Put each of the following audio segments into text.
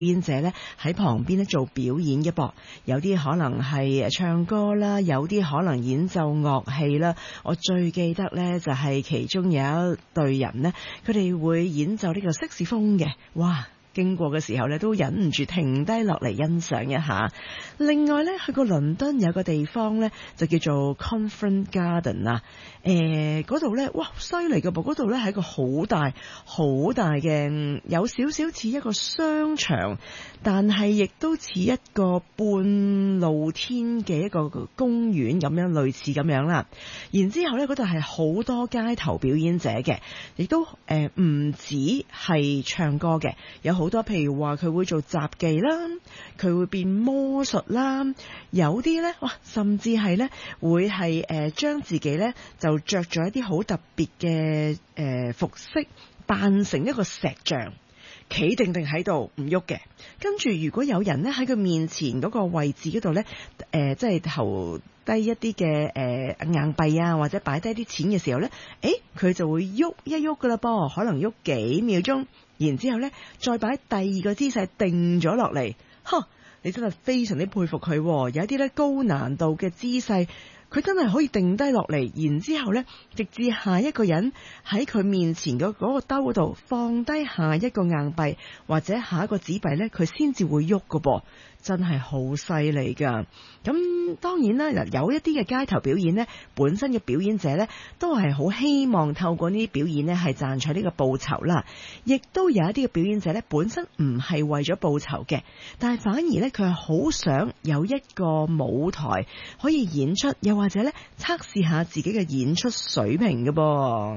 演者咧喺旁邊咧做表演嘅噃，有啲可能係唱歌啦，有啲可能演奏樂器啦。我最記得咧就係其中有一隊人呢，佢哋會演奏呢個色士風嘅，哇！經過嘅時候咧，都忍唔住停低落嚟欣賞一下。另外咧，去過倫敦有個地方咧，就叫做 Covent Garden 啊。嗰度咧，哇，犀利嘅噃！嗰度咧係一個好大嘅，有少少似一個商場，但係亦都似一個半露天嘅一個公園咁樣，類似咁樣啦。然之後咧，嗰度係好多街頭表演者嘅，亦都唔止係唱歌嘅，有好多譬如話佢會做雜技啦，佢會變魔術啦，有啲呢，哇，甚至係呢會係將自己呢就着咗一啲好特別嘅服飾，扮成一個石像，企定定喺度唔喐嘅。跟住如果有人呢喺佢面前嗰個位置嗰度呢，即係投低一啲嘅硬幣啊，或者擺低啲錢嘅時候呢，佢就會喐一喐噶啦噃，可能喐幾秒鐘。然之後呢，再擺第二個姿勢定咗落嚟，你真係非常之佩服佢，有一啲咧高難度嘅姿勢，佢真係可以定低落嚟，然之後呢，直至下一個人喺佢面前嗰個兜度放低下一個硬幣或者下一個紙幣呢，佢先至會喐噶噃。真係好犀利噶。咁當然啦，有一啲嘅街頭表演呢，本身嘅表演者呢，都係好希望透過呢啲表演呢係賺取呢個報酬啦。亦都有一啲嘅表演者呢，本身唔係為咗報酬嘅，但係反而呢，佢係好想有一個舞台可以演出，又或者呢測試下自己嘅演出水平嘅噃。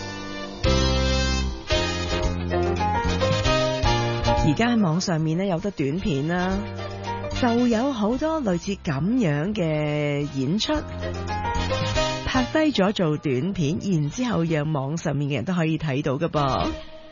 而家喺網上面呢，有得短片啦，就有好多類似咁樣嘅演出，拍低咗做短片，然之後讓網上面嘅人都可以睇到㗎噃。